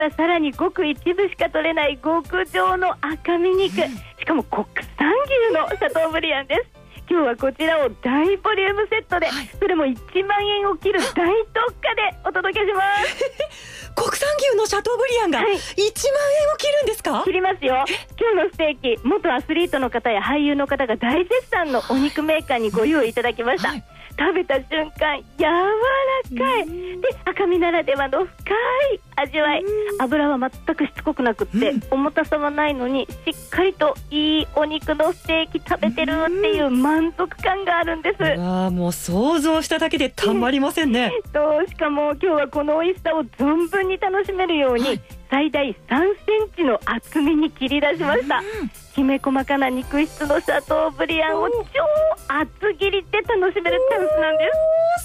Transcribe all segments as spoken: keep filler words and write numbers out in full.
ったさらにごく一部しか取れない極上の赤身肉、しかも国産牛のシャトーブリアンです。今日はこちらを大ボリュームセットで、はい、それもいちまんえんを切る大特価でお届けします国産牛のシャトーブリアンがいちまんえんを切るんですか？ 切りますよ。今日のステーキ、元アスリートの方や俳優の方が大絶賛のお肉メーカーにご用意いただきました、はい、食べた瞬間柔らかいで、赤身ならではの深い味わい、油は全くしつこくなくって、うん、重たさはないのにしっかりといいお肉のステーキ食べてるっていう満足感があるんです。 うわ、もう想像しただけでたまりませんねとしかも今日はこの美味しさを存分に楽しめるように、はい、最大さんセンチの厚みに切り出しました、うん、きめ細かな肉質のシャトーブリアンを超厚切りで楽しめるチャンスなんです。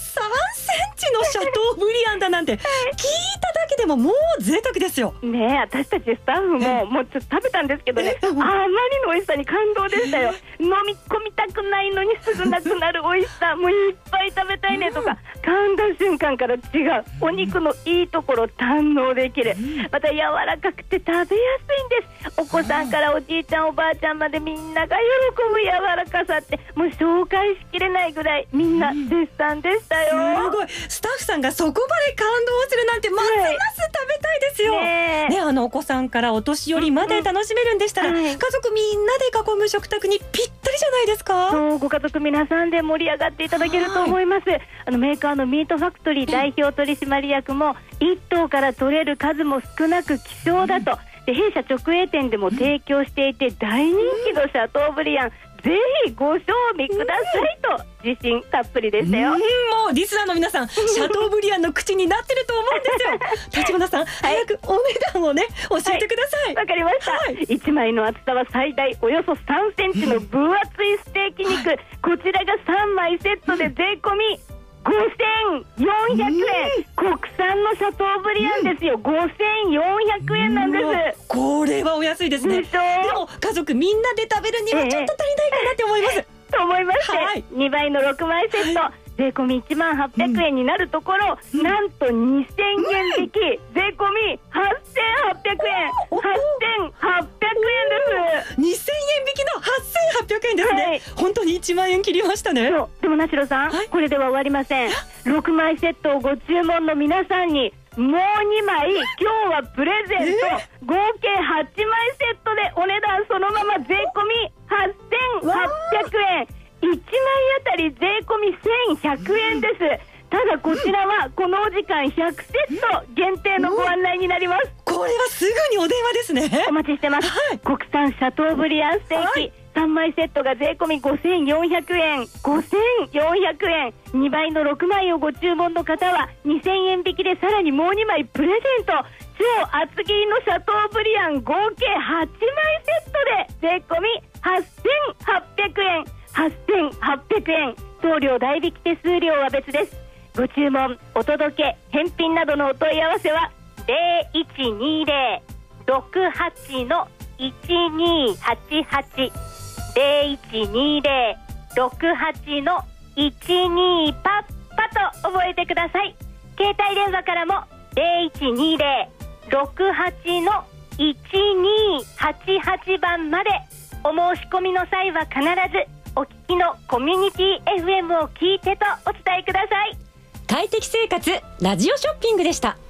さんセンチのシャトーブリアンだなんて聞いただけでももう贅沢ですよねえ。私たちスタッフももうちょっと食べたんですけどね、あまりの美味しさに感動でしたよ。飲み込みたくないのにすぐなくなる美味しさ、もういっぱい食べたいねとか、噛んだ瞬間から違うお肉のいいところを堪能できる、また柔らかくて食べやすいんです。お子さんからおじいちゃんおばあちゃんまでみんなが喜ぶ柔らかさって、もう紹介しきれないぐらいみんな絶賛でしたよ。 すごい、スタッフさんがそこまで感動するなんてますます食べたいですよ、ねね、あのお子さんからお年寄りまで楽しめるんでしたら、うんうん、家族みんなで囲む食卓にぴったりじゃないですか。 そう、ご家族皆さんで盛り上がっていただけると思います。あのメーカーのミートファクトリー代表取締役も、いっ頭から取れる数も少なく希少だと、で弊社直営店でも提供していて大人気のシャトーブリアン、ぜひご賞味くださいと自信たっぷりでしたよ。 うん、もうリスナーの皆さんシャトーブリアンの口になってると思うんですよ。立花さん、はい、早くお値段をね教えてください。 わ、はい、かりました、はい、いちまいの厚さは最大およそさんセンチの分厚いステーキ肉、はい、こちらがさんまいセットで税込みごせんよんひゃくえん、国産のシャトーブリアンですよ。ごせんよんひゃくえんなんです。 これはお安いですね。でも家族みんなで食べるにはちょっと足りないかなって思います、ええ、と思いまして、はい、にばいのろくまいセット、はい、税込みいちまんはっぴゃくえんになるところ、うん、なんとにせんえん引き、税込みはっせんはっぴゃくえん、はっせんはっぴゃくえんです。 にせんえん引きのはっせんはっぴゃくえんですね、はい、本当にいちまんえん切りましたね。 でもなしろさん、はい、これでは終わりません。ろくまいセットをご注文の皆さんにもうにまい今日はプレゼント、えー、合計はちまいセットでお値段そのまま税込みはっせんはっぴゃくえん、いちまいあたり税込みせんひゃくえんです。ただこちらはこのお時間ひゃくセット限定のご案内になります。 これはすぐにお電話ですね。 お待ちしてます、はい、国産シャトーブリアンステーキ、はい、さんまいセットが税込みごせんよんひゃくえん、ごせんよんひゃくえん、にばいのろくまいをご注文の方はにせんえん引きでさらにもうにまいプレゼント、超厚切りのシャトーブリアン合計はちまいセットで税込みはっせんはっぴゃくえん、はっせんはっぴゃくえん、送料代引き手数料は別です。ご注文、お届け、返品などのお問い合わせはゼロいちにゼロ ろくはち のいちにはちはち ゼロいちにゼロ ろくはち のいちにパッパと覚えてください。携帯電話からもゼロいちにゼロ ろくはち のいちにはちはちばんまで。お申し込みの際は必ずお聞きのコミュニティ エフエム を聞いてとお伝えください。 快適生活ラジオショッピングでした。